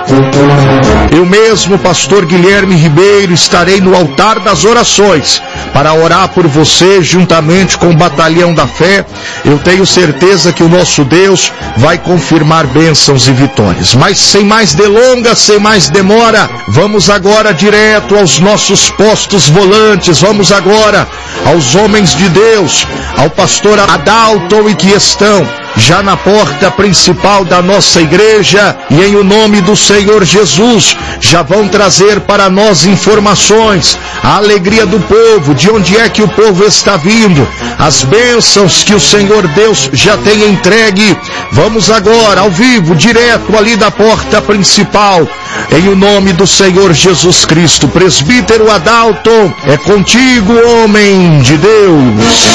Eu mesmo, pastor Guilherme Ribeiro, estarei no altar das orações para orar por você juntamente com o Batalhão da Fé. Eu tenho certeza que o nosso Deus vai confirmar bênçãos e vitórias. Mas sem mais delongas, sem mais demora, vamos agora direto aos nossos postos volantes, vamos agora aos homens de Deus, ao pastor Adalton, e que estão já na porta principal da nossa igreja, e em o nome do Senhor Jesus, já vão trazer para nós informações, a alegria do povo, de onde é que o povo está vindo, as bênçãos que o Senhor Deus já tem entregue. Vamos agora, ao vivo, direto ali da porta principal, em o nome do Senhor Jesus Cristo. Presbítero Adalton, é contigo, homem de Deus.